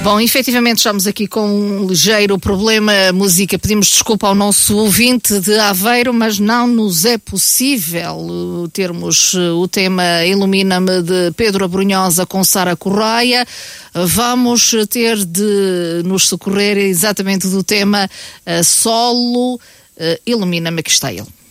Bom, efetivamente estamos aqui com um ligeiro problema música. Pedimos desculpa ao nosso ouvinte de Aveiro, mas não nos é possível termos o tema Ilumina-me de Pedro Abrunhosa com Sara Correia. Vamos ter de nos socorrer exatamente do tema solo Ilumina-me, que está ele.